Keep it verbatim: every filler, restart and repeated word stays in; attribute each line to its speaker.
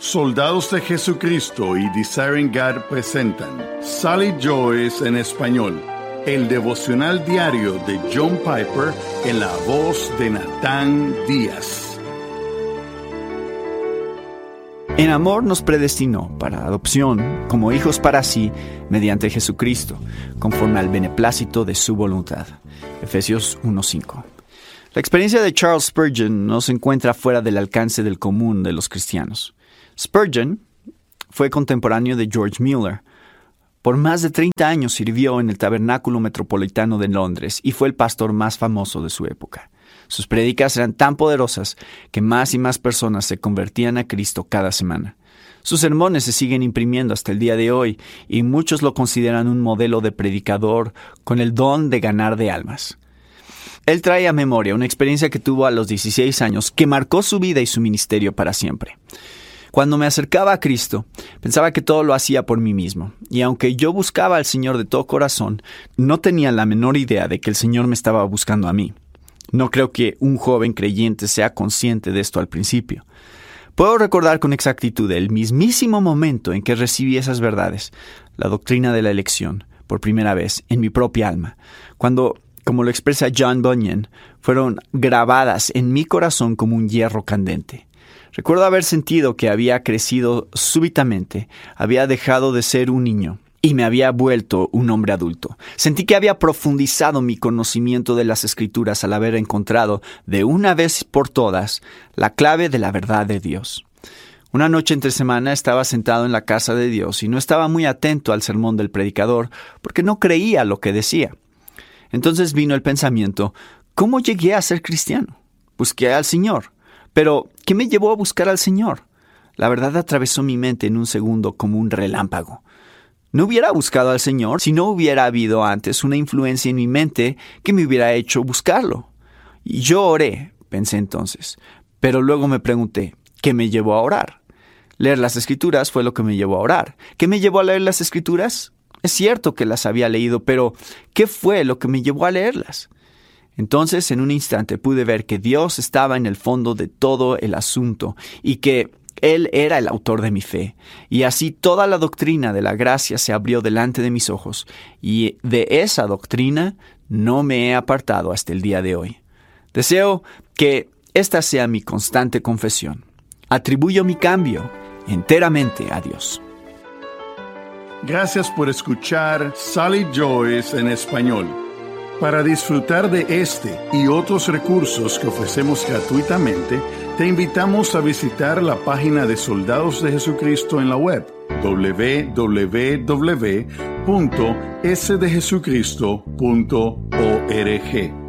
Speaker 1: Soldados de Jesucristo y Desiring God presentan Sally Joyce en español, el devocional diario de John Piper en la voz de Natán Díaz.
Speaker 2: En amor nos predestinó para adopción como hijos para sí mediante Jesucristo, conforme al beneplácito de su voluntad. Efesios uno cinco. La experiencia de Charles Spurgeon no se encuentra fuera del alcance del común de los cristianos. Spurgeon fue contemporáneo de George Mueller. Por más de treinta años sirvió en el Tabernáculo Metropolitano de Londres y fue el pastor más famoso de su época. Sus prédicas eran tan poderosas que más y más personas se convertían a Cristo cada semana. Sus sermones se siguen imprimiendo hasta el día de hoy y muchos lo consideran un modelo de predicador con el don de ganar de almas. Él trae a memoria una experiencia que tuvo a los dieciséis años que marcó su vida y su ministerio para siempre. Cuando me acercaba a Cristo, pensaba que todo lo hacía por mí mismo, y aunque yo buscaba al Señor de todo corazón, no tenía la menor idea de que el Señor me estaba buscando a mí. No creo que un joven creyente sea consciente de esto al principio. Puedo recordar con exactitud el mismísimo momento en que recibí esas verdades, la doctrina de la elección, por primera vez en mi propia alma, cuando, como lo expresa John Bunyan, fueron grabadas en mi corazón como un hierro candente. Recuerdo haber sentido que había crecido súbitamente, había dejado de ser un niño y me había vuelto un hombre adulto. Sentí que había profundizado mi conocimiento de las Escrituras al haber encontrado, de una vez por todas, la clave de la verdad de Dios. Una noche entre semana estaba sentado en la casa de Dios y no estaba muy atento al sermón del predicador porque no creía lo que decía. Entonces vino el pensamiento, ¿cómo llegué a ser cristiano? Busqué al Señor. Pero, ¿qué me llevó a buscar al Señor? La verdad atravesó mi mente en un segundo como un relámpago. No hubiera buscado al Señor si no hubiera habido antes una influencia en mi mente que me hubiera hecho buscarlo. Y yo oré, pensé entonces, pero luego me pregunté, ¿qué me llevó a orar? Leer las Escrituras fue lo que me llevó a orar. ¿Qué me llevó a leer las Escrituras? Es cierto que las había leído, pero ¿qué fue lo que me llevó a leerlas? Entonces, en un instante pude ver que Dios estaba en el fondo de todo el asunto y que Él era el autor de mi fe. Y así toda la doctrina de la gracia se abrió delante de mis ojos, y de esa doctrina no me he apartado hasta el día de hoy. Deseo que esta sea mi constante confesión. Atribuyo mi cambio enteramente a Dios.
Speaker 1: Gracias por escuchar Sally Joyce en español. Para disfrutar de este y otros recursos que ofrecemos gratuitamente, te invitamos a visitar la página de Soldados de Jesucristo en la web doble u doble u doble u punto ese de jesucristo punto org.